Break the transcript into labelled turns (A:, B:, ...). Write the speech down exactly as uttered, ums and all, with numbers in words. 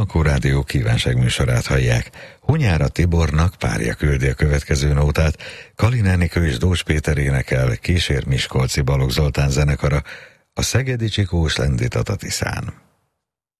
A: Makó Rádió kívánság műsorát hallják. Hunyára Tibornak párja küldi a következő nótát, Kalin Enikő és Dózs Péter énekel, kísér Miskolci Balogh Zoltán zenekara, a Szegedi Csikós lendítat a Tiszán.